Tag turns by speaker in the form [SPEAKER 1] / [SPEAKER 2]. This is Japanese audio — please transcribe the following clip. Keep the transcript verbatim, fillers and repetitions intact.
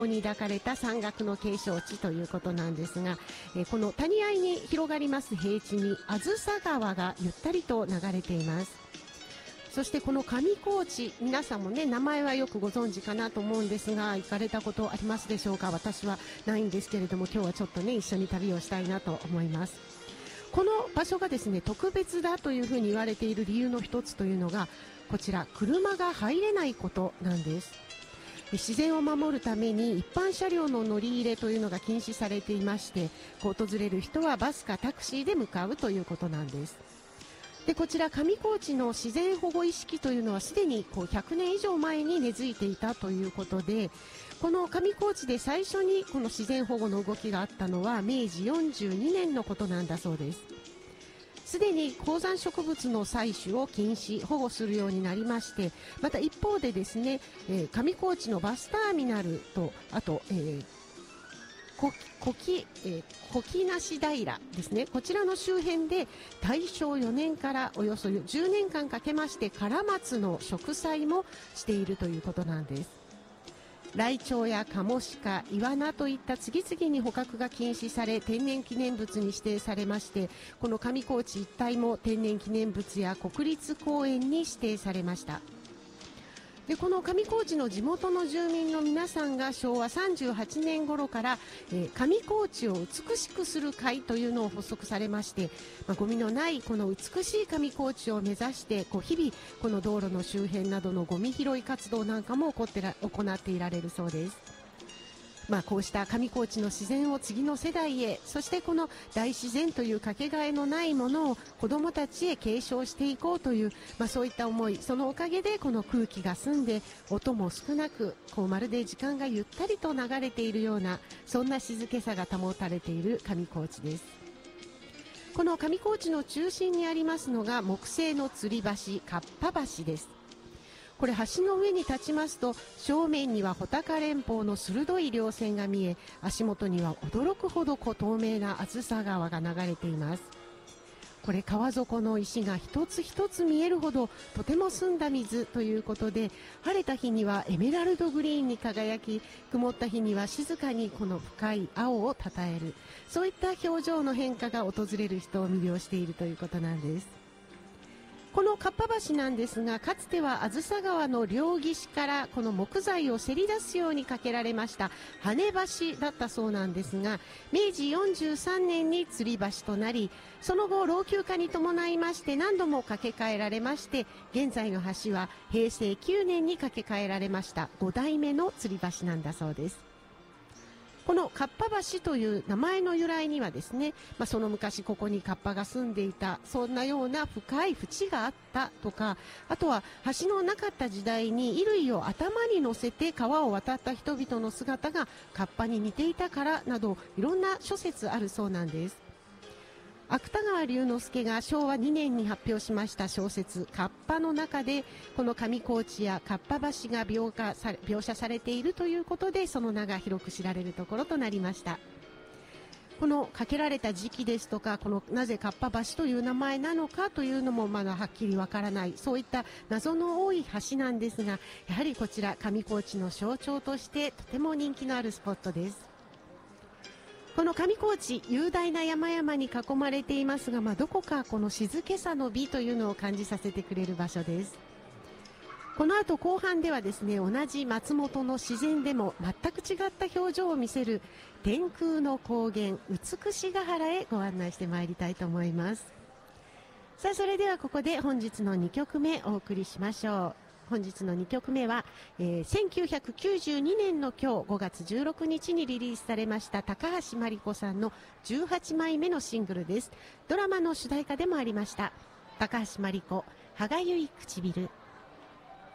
[SPEAKER 1] に抱かれた山岳の景勝地ということなんですが、えー、この谷合に広がります平地にあずさ川がゆったりと流れています。そしてこの上高地、皆さんもね名前はよくご存知かなと思うんですが、行かれたことありますでしょうか。私はないんですけれども、今日はちょっとね一緒に旅をしたいなと思います。この場所がですね特別だというふうに言われている理由の一つというのが、こちら車が入れないことなんです。自然を守るために一般車両の乗り入れというのが禁止されていまして、訪れる人はバスかタクシーで向かうということなんです。でこちら上高地の自然保護意識というのはすでにこうひゃくねん以上前に根付いていたということで、この上高地で最初にこの自然保護の動きがあったのはめいじよんじゅうにねんのことなんだそうです。すでに高山植物の採取を禁止保護するようになりまして、また一方でですね、えー、上高地のバスターミナルと、あと、えーここき、えー、こきなし平ですね、こちらの周辺で大正よねんからおよそじゅうねんかんかけましてカラマツの植栽もしているということなんです。ライチョウやカモシカ、イワナといった次々に捕獲が禁止され天然記念物に指定されまして、この上高地一帯も天然記念物や国立公園に指定されました。でこの上高地の地元の住民の皆さんがしょうわさんじゅうはちねん頃から、えー、上高地を美しくする会というのを発足されまして、まあ、ゴミのないこの美しい上高地を目指してこう日々この道路の周辺などのゴミ拾い活動なんかも行ってら行っていられるそうです。まあ、こうした上高地の自然を次の世代へ、そしてこの大自然というかけがえのないものを子どもたちへ継承していこうという、まあ、そういった思い、そのおかげでこの空気が澄んで音も少なく、こうまるで時間がゆったりと流れているような、そんな静けさが保たれている上高地です。この上高地の中心にありますのが木製の吊り橋、かっぱ橋です。これ橋の上に立ちますと、正面には穂高連峰の鋭い稜線が見え、足元には驚くほど透明なあずさ川が流れています。これ川底の石が一つ一つ見えるほどとても澄んだ水ということで、晴れた日にはエメラルドグリーンに輝き、曇った日には静かにこの深い青をたたえる、そういった表情の変化が訪れる人を魅了しているということなんです。このかっぱ橋なんですが、かつてはあずさ川の両岸からこの木材をせり出すように架けられました跳ね橋だったそうなんですが、めいじよんじゅうさんねんに吊り橋となり、その後老朽化に伴いまして何度も架け替えられまして、現在の橋はへいせいきゅうねんに架け替えられましたごだいめの吊り橋なんだそうです。このかっぱ橋という名前の由来にはですね、まあ、その昔ここにカッパが住んでいた、そんなような深い淵があったとか、あとは橋のなかった時代に衣類を頭に乗せて川を渡った人々の姿がカッパに似ていたからなど、いろんな諸説あるそうなんです。芥川龍之介がしょうわにねんに発表しました小説「カッパ」の中で、この上高地やかっぱ橋が 描, 画さ描写されているということで、その名が広く知られるところとなりました。この架けられた時期ですとか、このなぜかっぱ橋という名前なのかというのもまだはっきりわからない、そういった謎の多い橋なんですが、やはりこちら上高地の象徴としてとても人気のあるスポットです。この上高地、雄大な山々に囲まれていますが、まあ、どこかこの静けさの美というのを感じさせてくれる場所です。この後後半ではですね、同じ松本の自然でも全く違った表情を見せる天空の高原、美ヶ原へご案内してまいりたいと思います。さあ、それではここで本日のにきょくめお送りしましょう。本日のにきょくめは、えー、せんきゅうひゃくきゅうじゅうにねんの今日ごがつじゅうろくにちにリリースされました高橋真梨子さんのじゅうはちまいめのシングルです。ドラマの主題歌でもありました。高橋真梨子、歯がゆい唇。